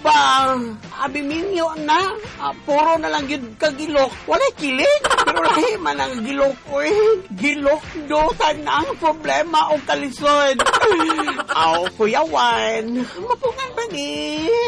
ba? Abiminyo na. Puro na lang yun kagilok. Wala kilig. Pero lahi man ang gilok ko eh. Gilok do. Tanang problema o kalisod. Kuya Juan. Mapungan ba ni?